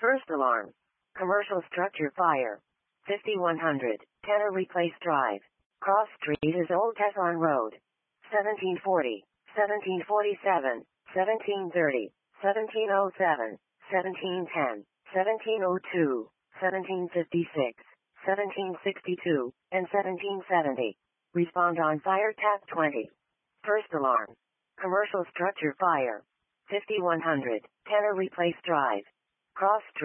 First alarm. Commercial structure fire. 5100, Tanner Replace Drive. Cross Street is Old Teflon Road. 1740, 1747, 1730, 1707, 1710, 1702, 1756, 1762, and 1770. Respond on fire tap 20. First alarm. Commercial structure fire. 5100, Tanner Replace Drive. Cross Street.